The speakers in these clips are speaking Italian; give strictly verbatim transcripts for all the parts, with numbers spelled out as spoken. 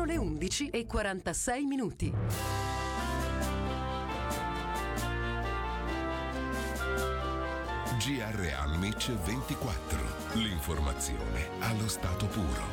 le undici e quarantasei minuti. G R Almich ventiquattro. L'informazione allo stato puro.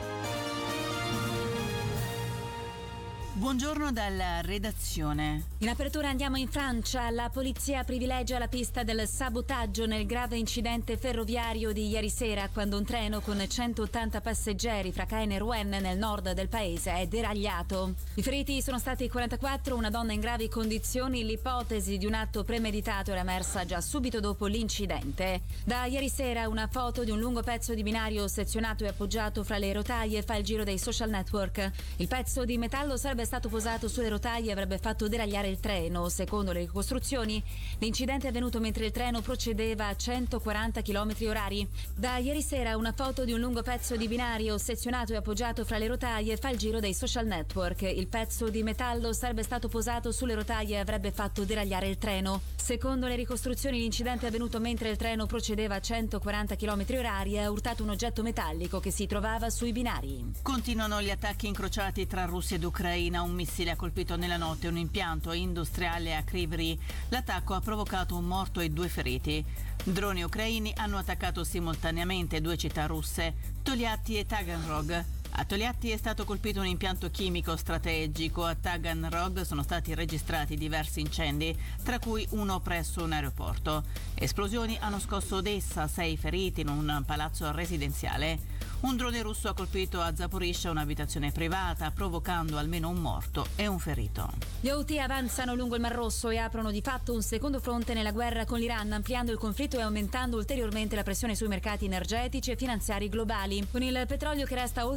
Buongiorno dalla redazione. In apertura andiamo in Francia. La polizia privilegia la pista del sabotaggio nel grave incidente ferroviario di ieri sera, quando un treno con centottanta passeggeri fra Caen e Rouen nel nord del paese è deragliato. I feriti sono stati quarantaquattro, una donna in gravi condizioni. L'ipotesi di un atto premeditato era emersa già subito dopo l'incidente. Da ieri sera una foto di un lungo pezzo di binario sezionato e appoggiato fra le rotaie fa il giro dei social network. Il pezzo di metallo sarebbe stato posato sulle rotaie e avrebbe fatto deragliare il treno. Secondo le ricostruzioni, l'incidente è avvenuto mentre il treno procedeva a centoquaranta chilometri orari. Da ieri sera una foto di un lungo pezzo di binario sezionato e appoggiato fra le rotaie fa il giro dei social network. Il pezzo di metallo sarebbe stato posato sulle rotaie e avrebbe fatto deragliare il treno. Secondo le ricostruzioni, l'incidente è avvenuto mentre il treno procedeva a centoquaranta chilometri orari e ha urtato un oggetto metallico che si trovava sui binari. Continuano gli attacchi incrociati tra Russia ed Ucraina. Un missile ha colpito nella notte un impianto industriale a Kryvyi. L'attacco ha provocato un morto e due feriti. Droni ucraini hanno attaccato simultaneamente due città russe, Tolyatti e Taganrog. A Togliatti è stato colpito un impianto chimico strategico. A Taganrog sono stati registrati diversi incendi, tra cui uno presso un aeroporto. Esplosioni hanno scosso Odessa, sei feriti in un palazzo residenziale. Un drone russo ha colpito a Zaporizhzhia un'abitazione privata, provocando almeno un morto e un ferito. Gli Houthi avanzano lungo il Mar Rosso e aprono di fatto un secondo fronte nella guerra con l'Iran, ampliando il conflitto e aumentando ulteriormente la pressione sui mercati energetici e finanziari globali. Con il petrolio che resta oltre